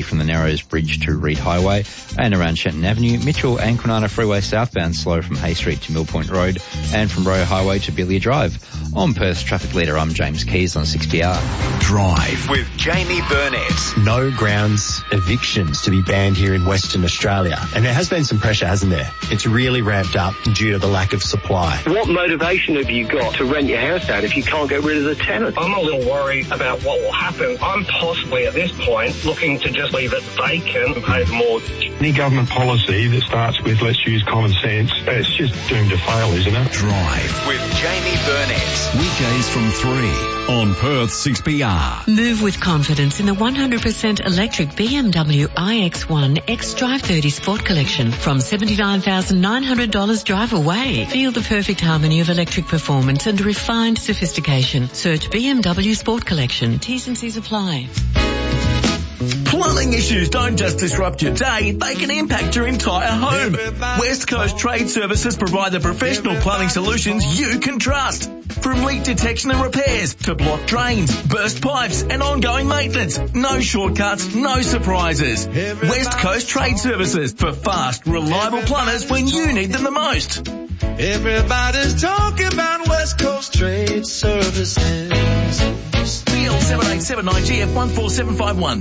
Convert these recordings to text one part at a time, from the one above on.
from the Narrows Bridge to Reed Highway and around Shenton Avenue. Mitchell and Kwinana Freeway southbound slow from Hay Street to Mill Point Road and from Roe Highway to Billia Drive. On Perth's traffic leader, I'm James Keys on 6PR. Drive with Jamie Burnett. No grounds evictions to be banned here in Western Australia. And there has been some pressure, hasn't there? It's really ramped up due to the lack of supply. What motivation have you got to rent your house out if you can't get rid of the tenant? I'm a little worried about what will happen. I'm possibly at this point looking to just leave it vacant and pay the mortgage. Any government policy that starts with let's use common sense, it's just doomed to fail, isn't it? Drive with Jamie Burnett. Weekdays from 3 on Perth 6PR. Move with confidence in the 100% electric BMW iX1 X-Drive 30 Sport Collection from $79,900 drive away. Feel the perfect harmony of electric performance and refined sophistication. Search BMW Sport Collection. T's and C's apply. Plumbing issues don't just disrupt your day, they can impact your entire home. West Coast Trade Services provide the professional plumbing solutions you can trust. From leak detection and repairs to blocked drains, burst pipes and ongoing maintenance. No shortcuts, no surprises. West Coast Trade Services for fast, reliable plumbers when you need them the most. Everybody's talking about West Coast Trade Services. Deal 7879GF14751.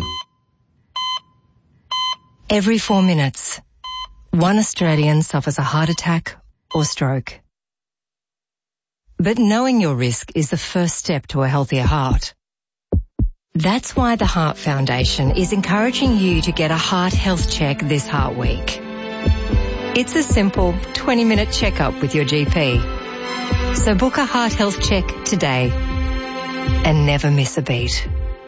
Every 4 minutes, one Australian suffers a heart attack or stroke. But knowing your risk is the first step to a healthier heart. That's why the Heart Foundation is encouraging you to get a heart health check this Heart Week. It's a simple 20-minute checkup with your GP. So book a heart health check today and never miss a beat.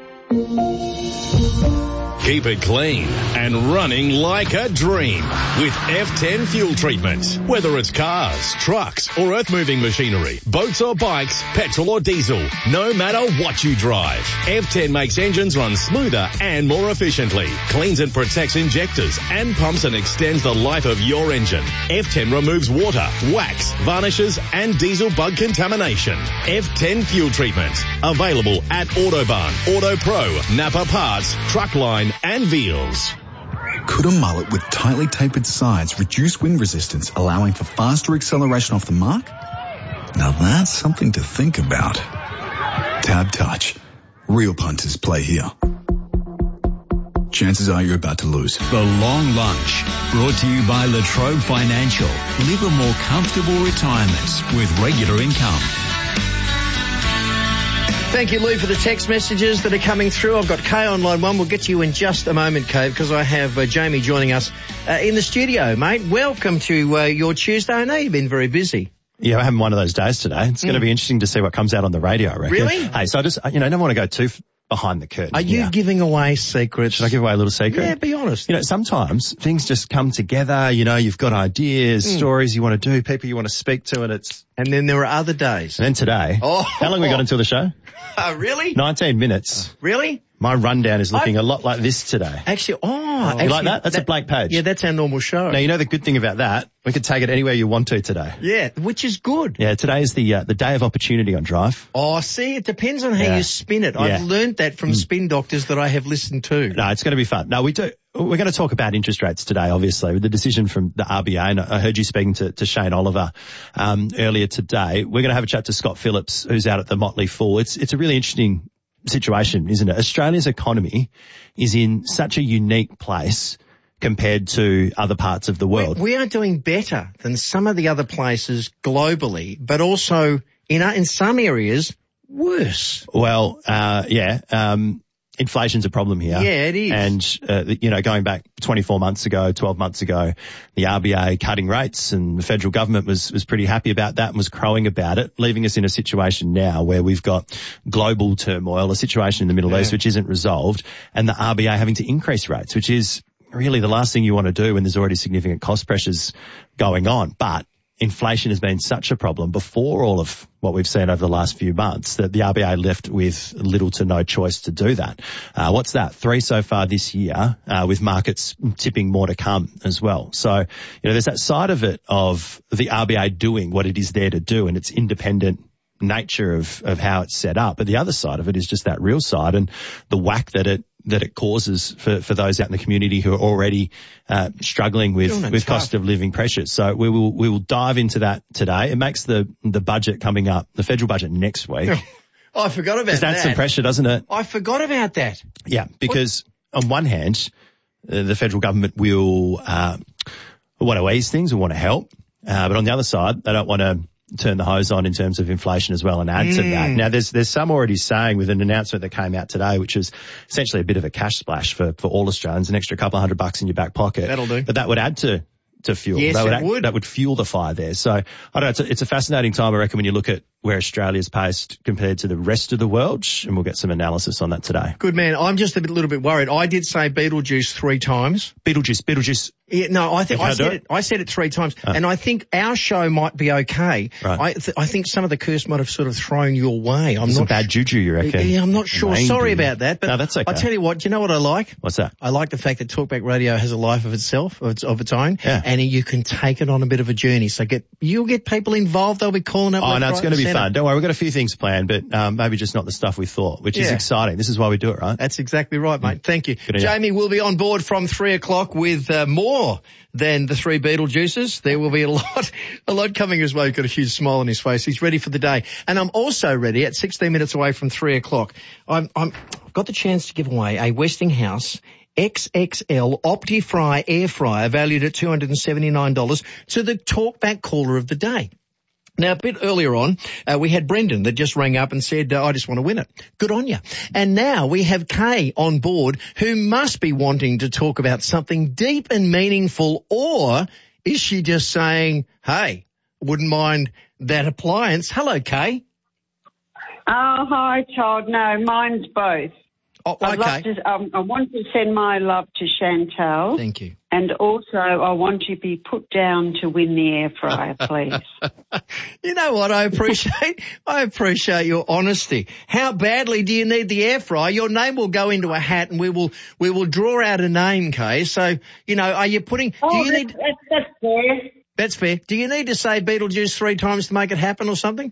Keep it clean and running like a dream with F10 fuel treatment. Whether it's cars, trucks or earth-moving machinery, boats or bikes, petrol or diesel, no matter what you drive, F10 makes engines run smoother and more efficiently, cleans and protects injectors and pumps and extends the life of your engine. F10 removes water, wax, varnishes and diesel bug contamination. F10 fuel treatment. Available at Autobarn, Auto Pro, Napa Parts, Truckline and Veals. Could a mullet with tightly tapered sides reduce wind resistance, allowing for faster acceleration off the mark? Now that's something to think about. Tab Touch. Real punters play here. Chances are you're about to lose. The Long Lunch, brought to you by Latrobe Financial. Live a more comfortable retirement with regular income. Thank you, Lou, for the text messages that are coming through. I've got Kay on line one. We'll get to you in just a moment, Kay, because I have Jamie joining us in the studio, mate. Welcome to your Tuesday. I know you've been very busy. Yeah, I'm having one of those days today. It's going to be interesting to see what comes out on the radio, I reckon. Really? Hey, so I just, don't want to go too behind the curtain. Are you giving away secrets? Should I give away a little secret? Yeah, be honest. Sometimes things just come together. You've got ideas, stories you want to do, people you want to speak to, and then there are other days. And then today. Oh. How long we got until the show? Really? 19 minutes. Really? My rundown is looking a lot like this today. Actually, you like that? That's a blank page. Yeah, that's our normal show. Now, the good thing about that, we could take it anywhere you want to today. Yeah, which is good. Yeah, today is the day of opportunity on Drive. Oh, see, it depends on how you spin it. I've learned that from spin doctors that I have listened to. No, it's going to be fun. No, we're going to talk about interest rates today, obviously, with the decision from the RBA. And I heard you speaking to Shane Oliver earlier today. We're going to have a chat to Scott Phillips, who's out at the Motley Fool. It's a really interesting situation, isn't it? Australia's economy is in such a unique place compared to other parts of the world. We are doing better than some of the other places globally, but also in some areas worse. Well, inflation's a problem here. Yeah, it is. And, going back 24 months ago, 12 months ago, the RBA cutting rates and the federal government was pretty happy about that and was crowing about it, leaving us in a situation now where we've got global turmoil, a situation in the Middle East which isn't resolved, and the RBA having to increase rates, which is really the last thing you want to do when there's already significant cost pressures going on. But inflation has been such a problem before all of what we've seen over the last few months that the RBA left with little to no choice to do that. What's that? 3 so far this year, with markets tipping more to come as well. So, there's that side of it of the RBA doing what it is there to do and its independent nature of how it's set up. But the other side of it is just that real side and the whack that it that it causes for those out in the community who are already struggling with cost of living pressures. So we will dive into that today. It makes the budget coming up, the federal budget next week. Oh, I forgot about that. That's some pressure, doesn't it? I forgot about that. Yeah, because on one hand, the federal government will want to ease things, will want to help. But on the other side, they don't want to turn the hose on in terms of inflation as well and add to that. Now, there's some already saying with an announcement that came out today, which is essentially a bit of a cash splash for all Australians, an extra couple $100 in your back pocket. That'll do. But that would add to fuel. Yes, it would. That would fuel the fire there. So I don't know. It's a fascinating time, I reckon, when you look at where Australia's placed compared to the rest of the world, and we'll get some analysis on that today. Good man. I'm just a little bit worried. I did say Beetlejuice 3 times. Beetlejuice. Yeah, no, I think I said it 3 times, and I think our show might be okay. Right. I think some of the curse might have sort of thrown you away. I'm Some not bad juju, you reckon? Yeah, I'm not sure. Sorry about that, but no, that's okay. I'll tell you what. Do you know what I like? What's that? I like the fact that Talkback Radio has a life of itself, of its own, yeah. and you can take it on a bit of a journey. So you'll get people involved. They'll be calling up. Oh no, it's going to be fun. Don't worry, we've got a few things planned, but maybe just not the stuff we thought, which is exciting. This is why we do it, right? That's exactly right, mate. Thank you. Jamie will be on board from 3:00 with more than the 3 Beetlejuices. There will be a lot coming as well. He's got a huge smile on his face. He's ready for the day. And I'm also ready at 16 minutes away from 3:00. I've got the chance to give away a Westinghouse XXL OptiFry air fryer valued at $279 to the Talkback caller of the day. Now, a bit earlier on, we had Brendan that just rang up and said, I just want to win it. Good on you. And now we have Kay on board, who must be wanting to talk about something deep and meaningful, or is she just saying, hey, wouldn't mind that appliance? Hello, Kay. Oh, hi, Todd. No, mine's both. Oh, okay. I want to send my love to Chantel. Thank you. And also, I want to be put down to win the air fryer, please. You know what? I appreciate your honesty. How badly do you need the air fryer? Your name will go into a hat, and we will draw out a name, Kay. So, are you putting? That's fair. That's fair. Do you need to say Beetlejuice 3 times to make it happen, or something?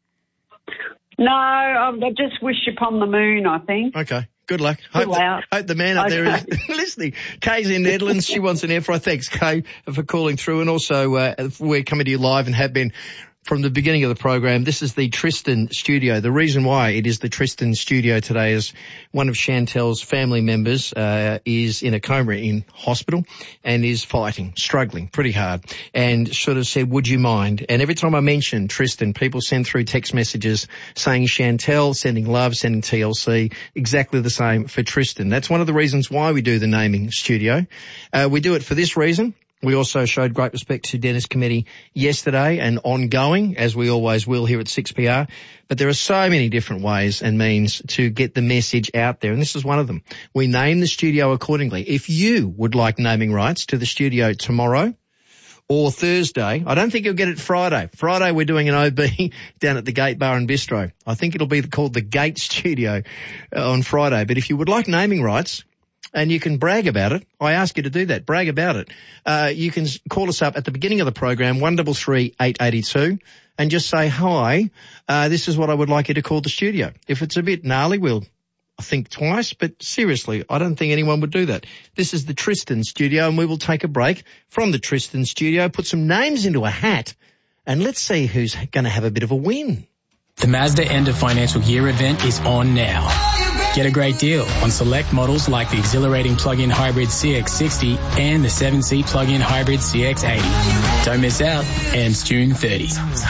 No, I just wish upon the moon, I think. Okay. Good luck. Hope the man up there is listening. Kay's in Netherlands. She wants an air fryer. Thanks, Kay, for calling through. And also, we're coming to you live and have been from the beginning of the program. This is the Tristan studio. The reason why it is the Tristan studio today is one of Chantel's family members is in a coma in hospital and is struggling pretty hard, and sort of said, would you mind? And every time I mention Tristan, people send through text messages saying Chantel, sending love, sending TLC, exactly the same for Tristan. That's one of the reasons why we do the naming studio. We do it for this reason. We also showed great respect to Dennis Committee yesterday and ongoing, as we always will here at 6PR. But there are so many different ways and means to get the message out there, and this is one of them. We name the studio accordingly. If you would like naming rights to the studio tomorrow or Thursday, I don't think you'll get it Friday. Friday we're doing an OB down at the Gate Bar and Bistro. I think it'll be called the Gate Studio on Friday. But if you would like naming rights, and you can brag about it, I ask you to do that. Brag about it. You can call us up at the beginning of the program, 133 882, and just say, hi, this is what I would like you to call the studio. If it's a bit gnarly, we'll think twice, but seriously, I don't think anyone would do that. This is the Tristan studio, and we will take a break from the Tristan studio, put some names into a hat, and let's see who's going to have a bit of a win. The Mazda End of Financial Year event is on now. Get a great deal on select models like the exhilarating plug-in hybrid CX-60 and the 7-seat plug-in hybrid CX-80. Don't miss out. Ends June 30.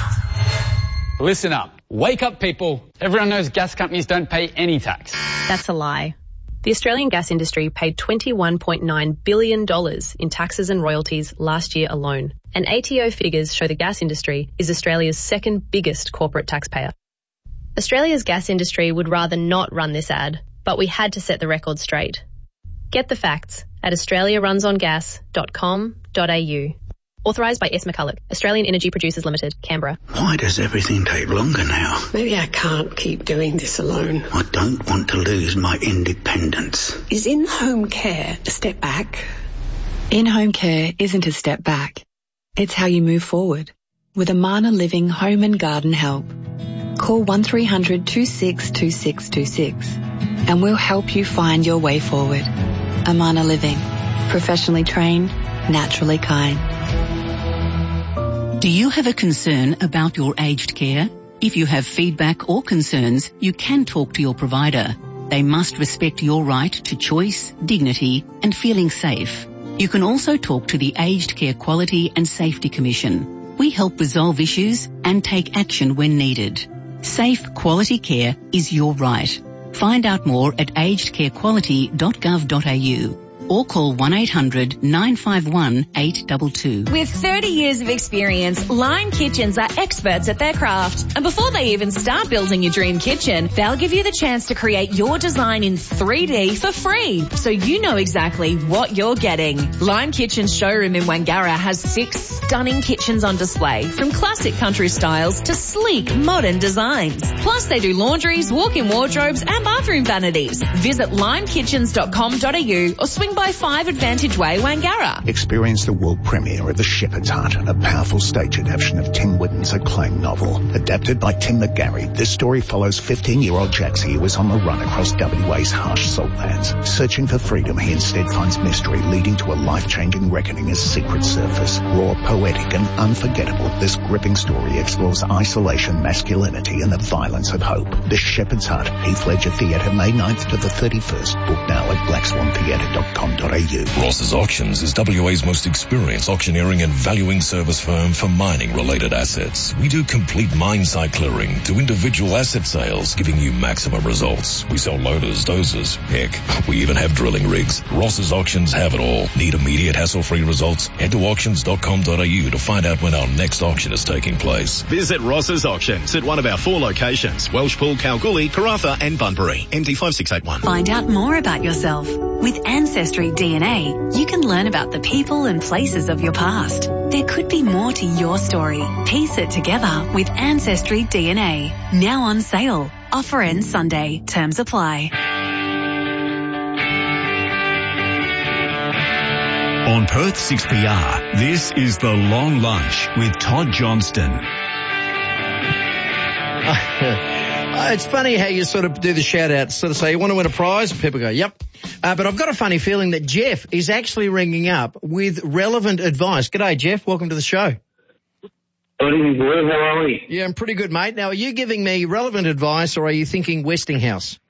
Listen up. Wake up, people. Everyone knows gas companies don't pay any tax. That's a lie. The Australian gas industry paid $21.9 billion in taxes and royalties last year alone. And ATO figures show the gas industry is Australia's second biggest corporate taxpayer. Australia's gas industry would rather not run this ad, but we had to set the record straight. Get the facts at australiarunsongas.com.au. Authorised by S. McCulloch, Australian Energy Producers Limited, Canberra. Why does everything take longer now? Maybe I can't keep doing this alone. I don't want to lose my independence. Is in-home care a step back? In-home care isn't a step back. It's how you move forward. With Amana Living Home and Garden Help. Call 1300 262626. and we'll help you find your way forward. Amana Living. Professionally trained, naturally kind. Do you have a concern about your aged care? If you have feedback or concerns, you can talk to your provider. They must respect your right to choice, dignity, and feeling safe. You can also talk to the Aged Care Quality and Safety Commission. We help resolve issues and take action when needed. Safe, quality care is your right. Find out more at agedcarequality.gov.au or call 1-800-951-822. With 30 years of experience, Lime Kitchens are experts at their craft. And before they even start building your dream kitchen, they'll give you the chance to create your design in 3D for free, so you know exactly what you're getting. Lime Kitchen's showroom in Wangara has 6 stunning kitchens on display, from classic country styles to sleek modern designs. Plus, they do laundries, walk-in wardrobes and bathroom vanities. Visit limekitchens.com.au or swing by 5 Advantage Way, Wangara. Experience the world premiere of The Shepherd's Heart, a powerful stage adaptation of Tim Whitten's acclaimed novel. Adapted by Tim McGarry, this story follows 15-year-old Jaxie, who is on the run across WA's harsh saltlands. Searching for freedom, he instead finds mystery, leading to a life-changing reckoning as secrets surface. Raw, poetic and unforgettable, this gripping story explores isolation, masculinity and the violence of hope. The Shepherd's Heart, Heath Ledger Theatre, May 9th to the 31st. Book now at blackswantheatre.com. Ross's Auctions is WA's most experienced auctioneering and valuing service firm for mining-related assets. We do complete mine site clearing to individual asset sales, giving you maximum results. We sell loaders, dozers, heck, we even have drilling rigs. Ross's Auctions have it all. Need immediate hassle-free results? Head to auctions.com.au to find out when our next auction is taking place. Visit Ross's Auctions at one of our 4 locations, Welshpool, Kalgoorlie, Karratha and Bunbury. MD5681. Find out more about yourself. With Ancestry DNA, you can learn about the people and places of your past. There could be more to your story. Piece it together with Ancestry DNA. Now on sale. Offer ends Sunday. Terms apply. On Perth 6PR, this is The Long Lunch with Todd Johnston. It's funny how you sort of do the shout-out, sort of say, you want to win a prize? And people go, yep. But I've got a funny feeling that Jeff is actually ringing up with relevant advice. G'day, Jeff. Welcome to the show. Good evening, boys. How are we? Yeah, I'm pretty good, mate. Now, are you giving me relevant advice or are you thinking Westinghouse?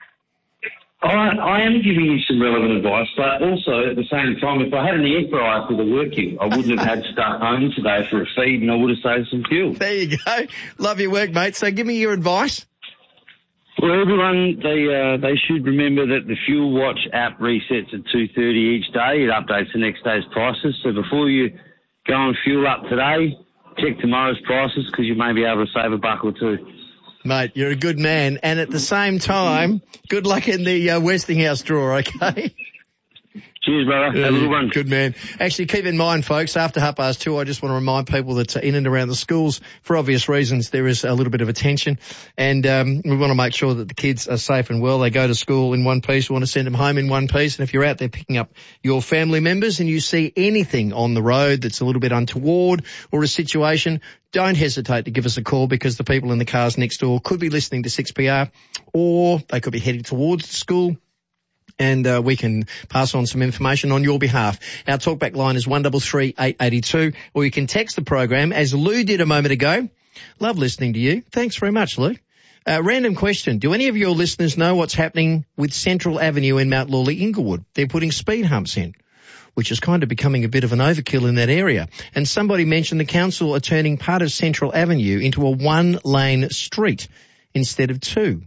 I am giving you some relevant advice, but also at the same time, if I had an air fryer for the work you, I wouldn't have had stuff home today for a feed and I would have saved some fuel. There you go. Love your work, mate. So give me your advice. Well, everyone, they should remember that the Fuel Watch app resets at 2:30 each day. It updates the next day's prices. So before you go and fuel up today, check tomorrow's prices because you may be able to save $1 or $2. Mate, you're a good man. And at the same time, good luck in the Westinghouse draw, okay? Cheers, brother. Have a good one. Good man. Actually, keep in mind, folks, after 2:30, I just want to remind people that in and around the schools, for obvious reasons, there is a little bit of attention. And we want to make sure that the kids are safe and well. They go to school in one piece. We want to send them home in one piece. And if you're out there picking up your family members and you see anything on the road that's a little bit untoward or a situation, don't hesitate to give us a call because the people in the cars next door could be listening to 6PR or they could be heading towards the school. And we can pass on some information on your behalf. Our talkback line is 133 882, or you can text the program as Lou did a moment ago. Love listening to you. Thanks very much, Lou. Random question. Do any of your listeners know what's happening with Central Avenue in Mount Lawley, Inglewood? They're putting speed humps in, which is kind of becoming a bit of an overkill in that area. And somebody mentioned the council are turning part of Central Avenue into a 1-lane street instead of 2.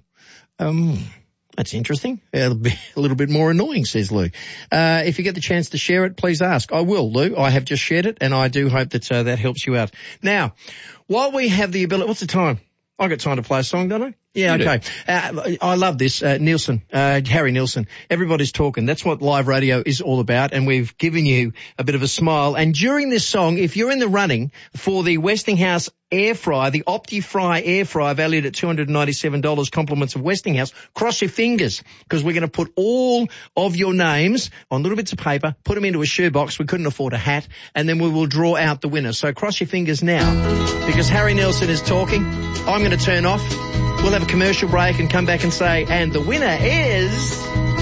That's interesting. It'll be a little bit more annoying, says Lou. If you get the chance to share it, please ask. I will, Lou. I have just shared it, and I do hope that that helps you out. Now, while we have the ability... What's the time? I got time to play a song, don't I? Yeah, okay. I love this. Nielsen, Harry Nielsen. Everybody's talking. That's what live radio is all about, and we've given you a bit of a smile. And during this song, if you're in the running for the Westinghouse air fryer, the OptiFry air fryer valued at $297, compliments of Westinghouse, cross your fingers because we're going to put all of your names on little bits of paper, put them into a shoebox. We couldn't afford a hat, and then we will draw out the winner. So cross your fingers now because Harry Nielsen is talking. I'm going to turn off. We'll have a commercial break and come back and say, and the winner is...